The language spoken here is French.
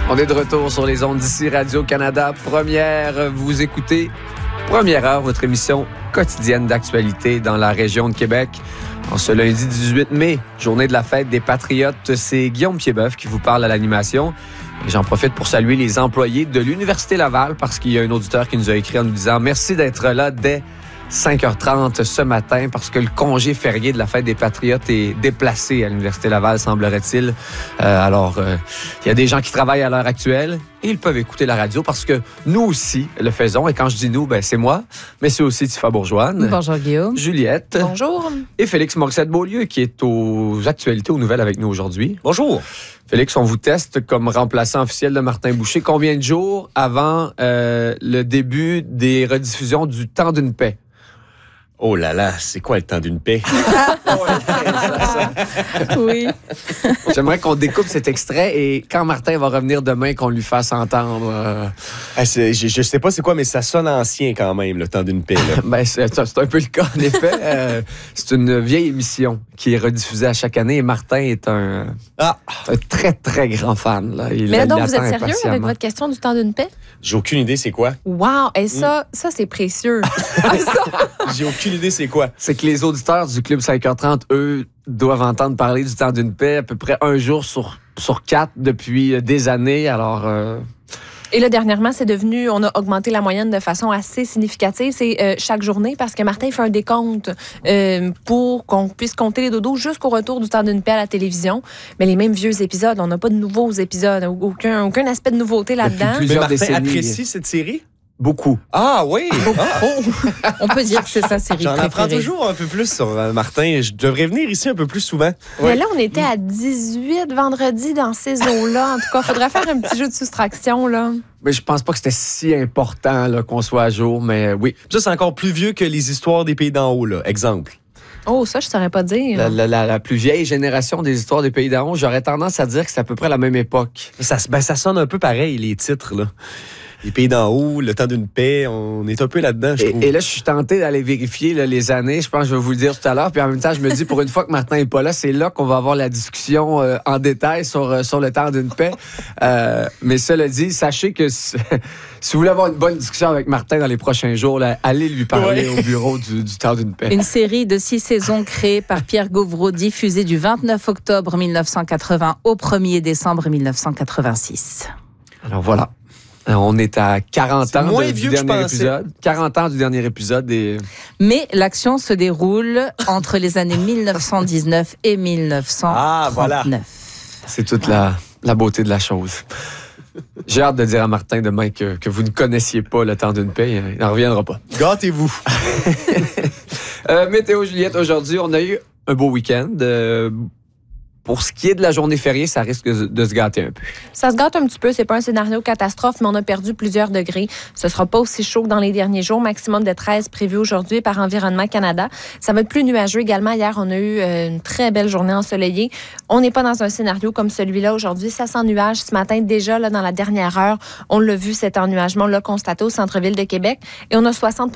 On est de retour sur les ondes d'ici Radio-Canada. Vous écoutez Première Heure, votre émission quotidienne d'actualité dans la région de Québec. En ce lundi 18 mai, journée de la fête des Patriotes, c'est Guillaume Piedboeuf qui vous parle à l'animation. Et j'en profite pour saluer les employés de l'Université Laval parce qu'il y a un auditeur qui nous a écrit en nous disant « Merci d'être là dès 5h30 ce matin parce que le congé férié de la fête des Patriotes est déplacé à l'Université Laval, semblerait-il. Il y a des gens qui travaillent à l'heure actuelle et ils peuvent écouter la radio parce que nous aussi le faisons. Et quand je dis nous, c'est moi, mais c'est aussi Tifa Bourgeoine. Bonjour Guillaume. Juliette. Bonjour. Et Félix Morissette-Beaulieu qui est aux actualités, aux nouvelles avec nous aujourd'hui. Bonjour. Félix, on vous teste comme remplaçant officiel de Martin Boucher. Combien de jours avant le début des rediffusions du Temps d'une paix? Oh là là, c'est quoi le temps d'une paix? Oui. J'aimerais qu'on découpe cet extrait et quand Martin va revenir demain, qu'on lui fasse entendre. Je sais pas c'est quoi, mais ça sonne ancien quand même, le temps d'une paix. C'est un peu le cas, en effet. C'est une vieille émission qui est rediffusée à chaque année et Martin est un très, très grand fan. Là. Mais là, donc, vous êtes sérieux avec votre question du temps d'une paix? J'ai aucune idée c'est quoi. Wow! Et ça c'est précieux. J'ai aucune idée c'est quoi. C'est que les auditeurs du Club 5h30, eux, doivent entendre parler du temps d'une paix à peu près un jour sur 4 depuis des années. Alors... Et là, dernièrement, on a augmenté la moyenne de façon assez significative. C'est chaque journée parce que Martin fait un décompte pour qu'on puisse compter les dodos jusqu'au retour du temps d'une paix à la télévision. Mais les mêmes vieux épisodes, on n'a pas de nouveaux épisodes, aucun aspect de nouveauté là-dedans. Mais Martin apprécie cette série? Beaucoup. Ah oui! On peut dire que c'est sa série préférée. J'en apprends toujours un peu plus sur Martin. Je devrais venir ici un peu plus souvent. Mais là, on était à 18 vendredi dans ces eaux-là. En tout cas, il faudrait faire un petit jeu de soustraction, là. Mais je pense pas que c'était si important là, qu'on soit à jour, mais oui. Ça, c'est encore plus vieux que les histoires des pays d'en haut, là. Exemple. Oh, ça, je saurais pas dire. La plus vieille génération des histoires des pays d'en haut, j'aurais tendance à dire que c'est à peu près la même époque. Ça sonne un peu pareil, les titres, là. Les pays d'en haut, le temps d'une paix, on est un peu là-dedans, je trouve. Et là, je suis tenté d'aller vérifier là, les années. Je pense que je vais vous le dire tout à l'heure. Puis en même temps, je me dis, pour une fois que Martin n'est pas là, c'est là qu'on va avoir la discussion en détail sur le temps d'une paix. Mais cela dit, sachez que si vous voulez avoir une bonne discussion avec Martin dans les prochains jours, là, allez lui parler au bureau du temps d'une paix. Une série de 6 saisons créée par Pierre Gauvreau, diffusée du 29 octobre 1980 au 1er décembre 1986. Alors voilà. On est à 40 ans du dernier épisode. 40 ans du dernier épisode. Mais l'action se déroule entre les années 1919 et 1939. Ah, voilà. C'est toute la beauté de la chose. J'ai hâte de dire à Martin demain que vous ne connaissiez pas le temps d'une paix. Il n'en reviendra pas. Gâtez-vous. Météo Juliette, aujourd'hui, on a eu un beau week-end. Pour ce qui est de la journée fériée, ça risque de se gâter un peu. Ça se gâte un petit peu. C'est pas un scénario catastrophe, mais on a perdu plusieurs degrés. Ce sera pas aussi chaud que dans les derniers jours. Maximum de 13 prévu aujourd'hui par Environnement Canada. Ça va être plus nuageux également. Hier, on a eu une très belle journée ensoleillée. On n'est pas dans un scénario comme celui-là aujourd'hui. Ça s'ennuage ce matin. Déjà, là, dans la dernière heure, on l'a vu, cet ennuagement-là constaté au centre-ville de Québec. Et on a 60